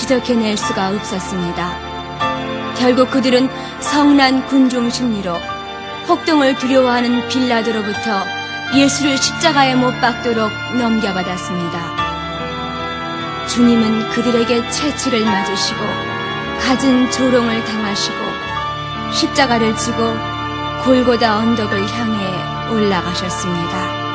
지적해낼 수가 없었습니다. 결국 그들은 성난 군중 심리로 폭동을 두려워하는 빌라도로부터 예수를 십자가에 못 박도록 넘겨받았습니다. 주님은 그들에게 채찍을 맞으시고 갖은 조롱을 당하시고 십자가를 지고 골고다 언덕을 향해 올라가셨습니다.